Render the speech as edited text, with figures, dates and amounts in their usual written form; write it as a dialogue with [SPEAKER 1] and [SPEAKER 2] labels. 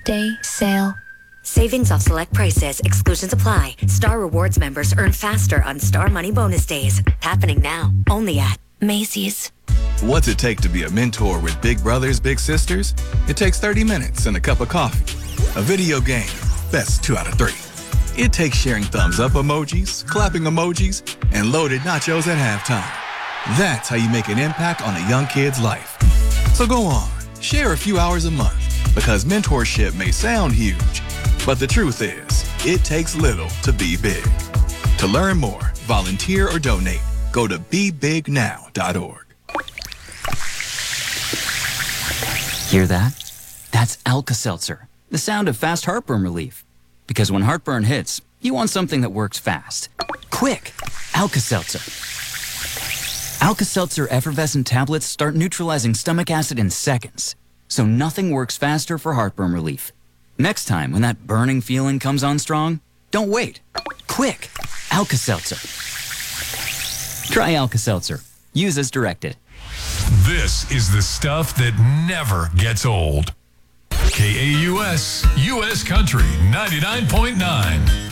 [SPEAKER 1] Day sale.
[SPEAKER 2] Savings off select prices. Exclusions apply. Star Rewards members earn faster on Star Money Bonus Days. Happening now. Only at Macy's.
[SPEAKER 3] What's it take to be a mentor with big brothers, big sisters? It takes 30 minutes and a cup of coffee. A video game. Best 2 out of 3. It takes sharing thumbs up emojis, clapping emojis, and loaded nachos at halftime. That's how you make an impact on a young kid's life. So go on, share a few hours a month, because mentorship may sound huge, but the truth is, it takes little to be big. To learn more, volunteer, or donate, go to bebignow.org.
[SPEAKER 4] Hear that? That's Alka-Seltzer, the sound of fast heartburn relief. Because when heartburn hits, you want something that works fast. Quick! Alka-Seltzer. Alka-Seltzer effervescent tablets start neutralizing stomach acid in seconds. So nothing works faster for heartburn relief. Next time when that burning feeling comes on strong, don't wait. Quick! Alka-Seltzer. Try Alka-Seltzer. Use as directed.
[SPEAKER 5] This is the stuff that never gets old. KAUS, U.S. Country 99.9.